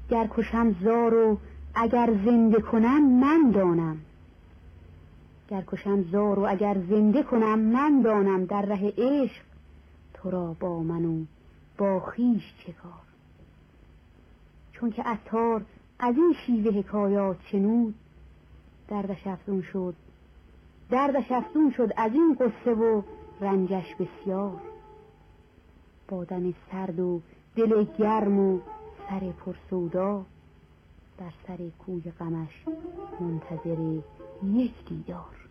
گر کشم زار و اگر زنده کنم من دانم. گر کشم زار و اگر زنده کنم من دانم. در ره عشق تو را با من و با خویش چه کار. چون که عطار از این شیوه حکایات شنود، دردش افزون شد از این قصه و رنجش بسیار. بدن سرد و دل گرم و سر پرسودا، بر سر کوی غمش منتظر یک دیدار.